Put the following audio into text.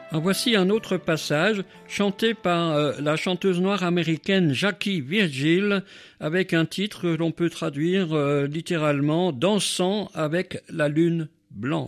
En voici un autre passage chanté par la chanteuse noire américaine Jackie Virgil avec un titre que l'on peut traduire littéralement « Dansant avec la lune blanche ».